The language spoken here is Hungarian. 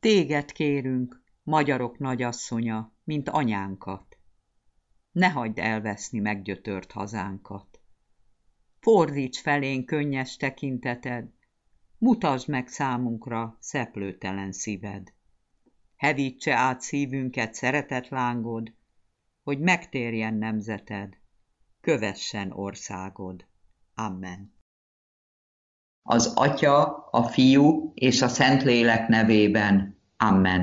Téged kérünk, magyarok nagyasszonya, mint anyánkat. Ne hagyd elveszni meggyötört hazánkat. Fordíts felénk könnyes tekinteted, mutasd meg számunkra szeplőtelen szíved. Hevítse át szívünket szeretetlángod, hogy megtérjen nemzeted, kövessen országod. Amen. Az Atya, a Fiú és a Szentlélek nevében. Amen.